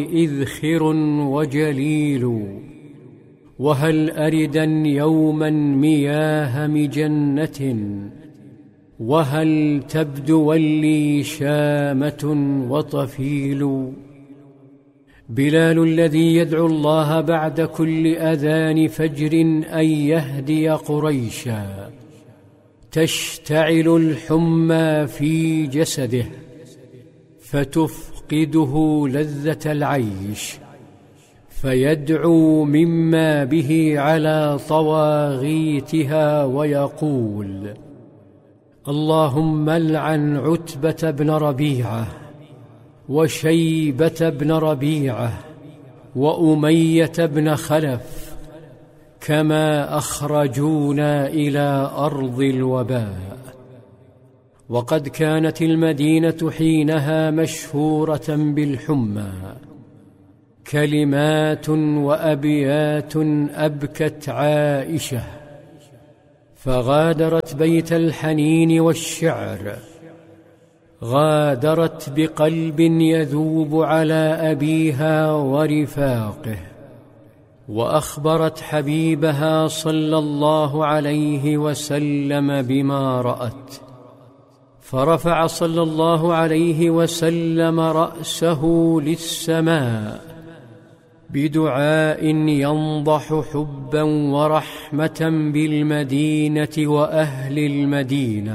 إذخر وجليل، وهل أردا يوما مياه مجنة، وهل تبدو لي شامة وطفيل. بلال الذي يدعو الله بعد كل أذان فجر أن يهدي قريشا، تشتعل الحمى في جسده فتفقده لذة العيش، فيدعو مما به على طواغيتها ويقول: اللهم العن عتبة بن ربيعة وشيبة بن ربيعة وأمية بن خلف، كما أخرجونا إلى أرض الوباء. وقد كانت المدينة حينها مشهورة بالحمى، كلمات وأبيات أبكت عائشة، فغادرت بيت الحنين والشعر، غادرت بقلب يذوب على أبيها ورفاقه، وأخبرت حبيبها صلى الله عليه وسلم بما رأت، فرفع صلى الله عليه وسلم رأسه للسماء بدعاء ينضح حبا ورحمة بالمدينة وأهل المدينة،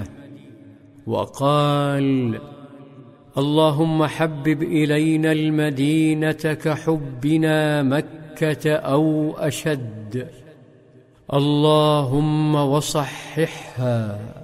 وقال: اللهم حبب إلينا المدينة كحبنا مكة أو أشد، اللهم وصححها.